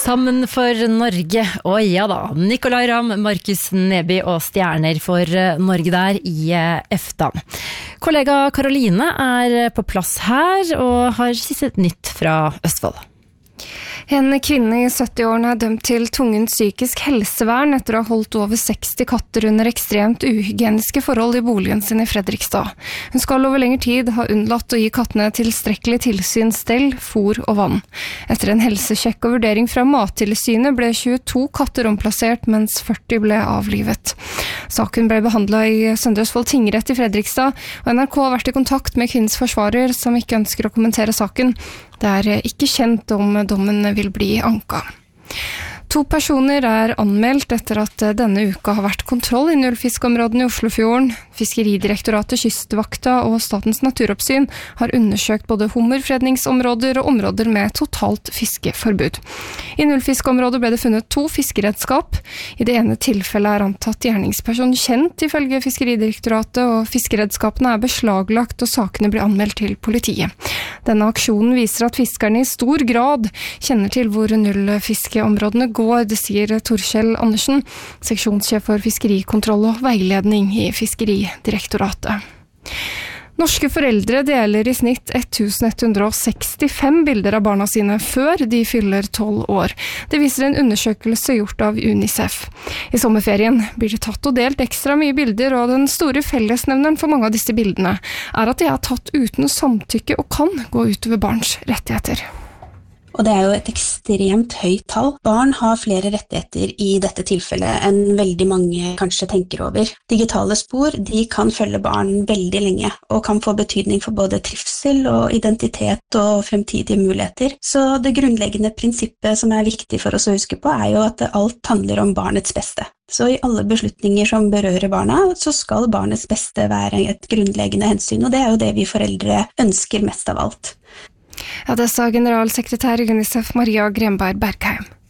Sammen for Norge, og ja da, Nicolai Ramm, Markus Neby og stjerner for Norge der i EFTA. Kollega Karoline på plass her og har siste nytt fra Østfold. En kvinne i 70-årene dømt til tvungent psykisk helsevern etter å ha holdt over 60 katter under ekstremt uhygieniske forhold i boligen sin i Fredrikstad. Hun skal over lengre tid ha unnlatt å gi kattene tilstrekkelig tilsyn, stell, fôr og vann. Etter en helsesjekk og vurdering fra Mattilsynet ble 22 katter omplassert, mens 40 ble avlivet. Saken ble behandlet i Søndre Østfold tingrett i Fredrikstad, og NRK har vært i kontakt med kvinnens forsvarer, som ikke ønsker å kommentere saken. Det ikke kjent om dommen vil bli anka. 2 personer anmeldt etter at denne uka har vært kontroll i nullfiskområdene i Oslofjorden. Fiskeridirektoratet, Kystvakta og Statens naturoppsyn har undersøkt både hummerfredningsområder og områder med totalt fiskeforbud. I nullfiskområdet ble det funnet 2 fiskeredskap. I det ene tilfellet antatt gjerningsperson kjent ifølge Fiskeridirektoratet, og fiskeredskapene beslaglagt og sakene blir anmeldt til politiet. Denne aksjonen viser at fiskerne i stor grad kjenner til hvor nullfiskeområdene går, det sier Torkjell Andersen, seksjonssjef for fiskerikontroll og veiledning i Fiskeridirektoratet. Norske foreldre deler i snitt 1165 bilder av barna sine før de fyller 12 år. Det viser en undersøkelse gjort av UNICEF. I sommerferien blir det tatt og delt ekstra mye bilder, og den store fellesnevneren for mange av disse bildene at de tatt uten samtykke og kan gå utover barns rettigheter. Og det jo et ekstremt høyt tall. Barn har flere rettigheter i dette tilfellet enn veldig mange kanskje tenker over. Digitale spor, de kan følge barn veldig lenge, og kan få betydning for både trivsel og identitet og fremtidige muligheter. Så det grunnleggende prinsippet som viktig for oss å huske på jo at alt handler om barnets beste. Så i alle beslutninger som berører barna, så skal barnets beste være et grunnleggende hensyn, og det jo det vi foreldre ønsker mest av alt. Ja, det sa generalsekretær i UNICEF Maria Grenberg Bergheim.